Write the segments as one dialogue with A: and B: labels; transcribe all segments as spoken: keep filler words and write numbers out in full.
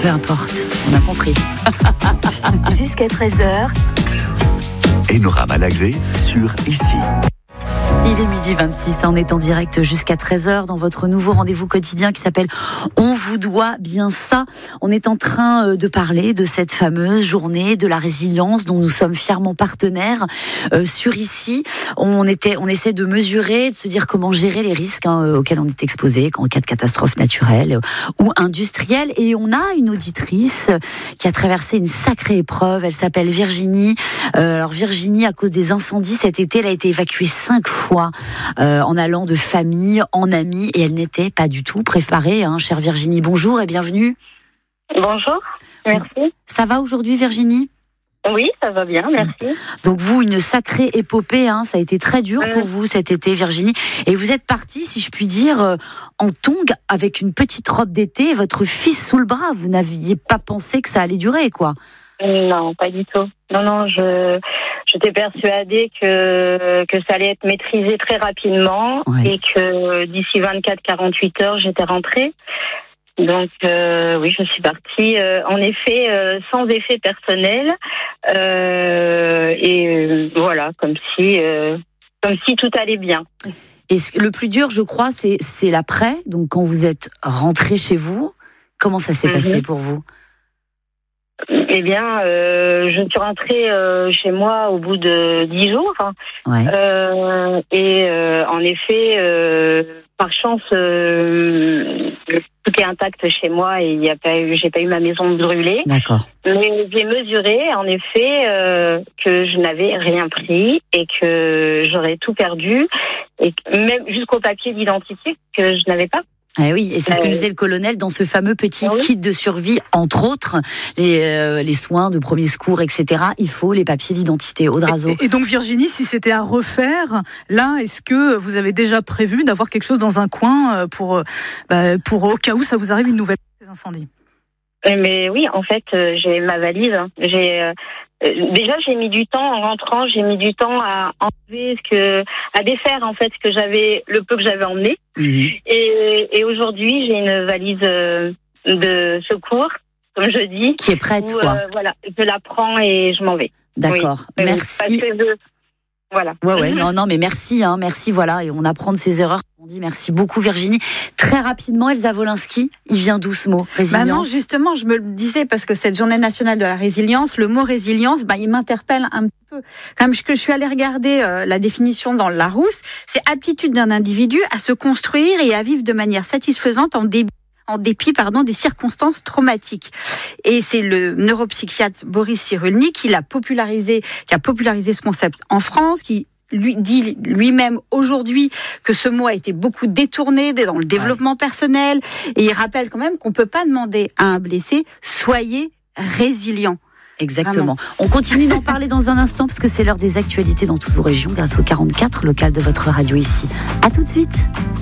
A: peu importe, on a compris.
B: Jusqu'à treize heures.
C: Enora Malagré sur Ici.
A: Il est midi vingt-six, on est en direct jusqu'à treize heures dans votre nouveau rendez-vous quotidien qui s'appelle On vous doit bien ça. On est en train de parler de cette fameuse journée de la résilience dont nous sommes fièrement partenaires euh, sur Ici. On, était, on essaie de mesurer, de se dire comment gérer les risques hein, auxquels on est exposé en cas de catastrophe naturelle ou industrielle. Et on a une auditrice qui a traversé une sacrée épreuve. Elle s'appelle Virginie. Euh, alors Virginie, à cause des incendies cet été, elle a été évacuée cinq fois. Euh, en allant de famille en amis et elle n'était pas du tout préparée, hein, chère Virginie. Bonjour et bienvenue.
D: Bonjour, merci.
A: Ça va aujourd'hui Virginie ?
D: Oui, ça va bien, merci.
A: Donc vous, une sacrée épopée, hein, ça a été très dur
D: euh...
A: pour vous cet été Virginie. Et vous êtes partie, si je puis dire, euh, en tongs avec une petite robe d'été et votre fils sous le bras. Vous n'aviez pas pensé que ça allait durer, quoi ?
D: Non, pas du tout. Non, non, je... J'étais persuadée que, que ça allait être maîtrisé très rapidement ouais. et que d'ici vingt-quatre à quarante-huit heures, j'étais rentrée. Donc, euh, oui, je suis partie, euh, en effet, euh, sans effet personnel. Euh, et euh, voilà, comme si, euh, comme si tout allait bien.
A: Et le plus dur, je crois, c'est, c'est l'après. Donc, quand vous êtes rentrée chez vous, comment ça s'est mm-hmm. passé pour vous ?
D: Eh bien, euh, je suis rentrée euh, chez moi au bout de dix jours.
A: Ouais.
D: Euh, et euh, en effet, euh, par chance, euh, tout est intact chez moi et il y a pas eu, j'ai pas eu ma maison brûlée.
A: D'accord.
D: Mais j'ai mesuré, en effet, euh, que je n'avais rien pris et que j'aurais tout perdu, et même jusqu'au papier d'identité que je n'avais pas.
A: Eh oui, et c'est ce que nous disait le colonel dans ce fameux petit oui. kit de survie, entre autres, les, euh, les soins de premier secours, et cetera. Il faut les papiers d'identité. Audrazo.
E: Et, et donc Virginie, si c'était à refaire, là, est-ce que vous avez déjà prévu d'avoir quelque chose dans un coin pour, bah, pour au cas où ça vous arrive une nouvelle incendie ?
D: Mais oui, en fait, euh, j'ai ma valise. J'ai euh, déjà j'ai mis du temps en rentrant, j'ai mis du temps à enlever ce que, à défaire en fait ce que j'avais, le peu que j'avais emmené. Mmh. Et, et aujourd'hui, j'ai une valise euh, de secours, comme je dis,
A: qui est prête, où, quoi.
D: Euh, voilà, je la prends et je m'en vais.
A: D'accord, oui. Merci.
D: Parce que je... Voilà.
A: Ouais, ouais, non, non, mais merci, hein, merci, voilà, et on apprend de ses erreurs. On dit merci beaucoup Virginie. Très rapidement, Elsa Wolinski, il vient d'où ce mot ? Résilience.
F: Bah non, justement, je me le disais parce que cette journée nationale de la résilience, le mot résilience, bah il m'interpelle un petit peu. Comme que je suis allée regarder euh, la définition dans le Larousse, c'est aptitude d'un individu à se construire et à vivre de manière satisfaisante en début. en dépit pardon, des circonstances traumatiques. Et c'est le neuropsychiatre Boris Cyrulnik qui l'a popularisé, qui a popularisé ce concept en France, qui lui dit lui-même aujourd'hui que ce mot a été beaucoup détourné dans le développement ouais. personnel. Et il rappelle quand même qu'on ne peut pas demander à un blessé « soyez résilient ».
A: Exactement. Vraiment. On continue d'en parler dans un instant parce que c'est l'heure des actualités dans toutes vos régions grâce au quarante-quatre local de votre radio Ici. À tout de suite.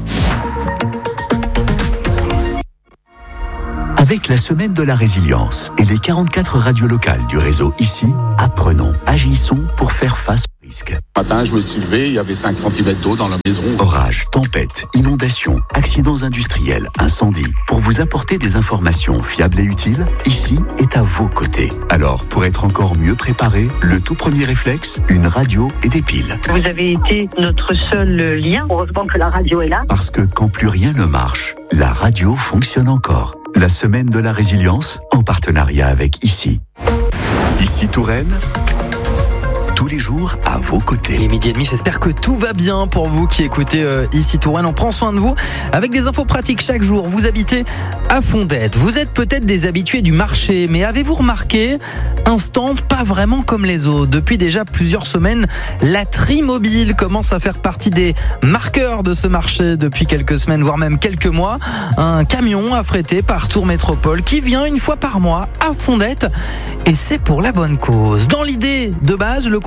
C: Avec la semaine de la résilience et les quarante-quatre radios locales du réseau Ici, apprenons, agissons pour faire face aux risques.
G: Ce matin, je me suis levé, il y avait cinq centimètres d'eau dans la maison.
C: Orages, tempêtes, inondations, accidents industriels, incendies. Pour vous apporter des informations fiables et utiles, Ici est à vos côtés. Alors, pour être encore mieux préparé, le tout premier réflexe, une radio et des piles.
D: Vous avez été notre seul lien. Heureusement que la radio est là.
C: Parce que quand plus rien ne marche, la radio fonctionne encore. La semaine de la résilience, en partenariat avec Ici. Ici Touraine, tous les jours à vos côtés.
H: Il est midi et demi, j'espère que tout va bien pour vous qui écoutez euh, Ici Touraine. On prend soin de vous avec des infos pratiques chaque jour. Vous habitez à Fondette. Vous êtes peut-être des habitués du marché, mais avez-vous remarqué un stand pas vraiment comme les autres ? Depuis déjà plusieurs semaines, la Trimobile commence à faire partie des marqueurs de ce marché depuis quelques semaines, voire même quelques mois. Un camion affrété par Tour Métropole qui vient une fois par mois à Fondette. Et c'est pour la bonne cause. Dans l'idée de base, le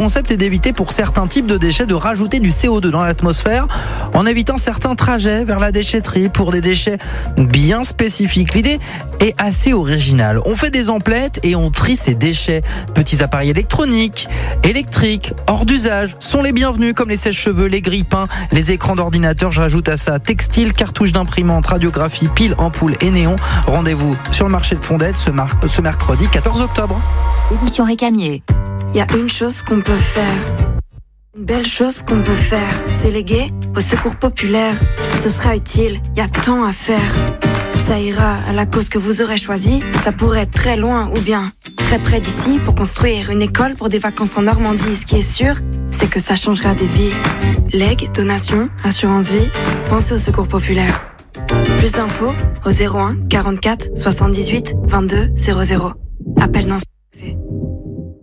H: concept est d'éviter pour certains types de déchets de rajouter du C O deux dans l'atmosphère en évitant certains trajets vers la déchetterie pour des déchets bien spécifiques. L'idée est assez originale. On fait des emplettes et on trie ces déchets. Petits appareils électroniques, électriques, hors d'usage sont les bienvenus comme les sèche-cheveux, les grille-pains, les écrans d'ordinateur. Je rajoute à ça textile, cartouches d'imprimante, radiographie, piles, ampoules et néons. Rendez-vous sur le marché de Fondettes ce, mar- ce mercredi quatorze octobre.
B: Édition Récamier.
I: Il y a une chose qu'on peut faire. Une belle chose qu'on peut faire, c'est léguer au secours populaire. Ce sera utile, il y a tant à faire. Ça ira à la cause que vous aurez choisie. Ça pourrait être très loin ou bien très près d'ici pour construire une école pour des vacances en Normandie. Ce qui est sûr, c'est que ça changera des vies. Legs, donations, assurance vie, pensez au secours populaire. Plus d'infos au zéro un quarante-quatre soixante-dix-huit vingt-deux zéro zéro. Appel non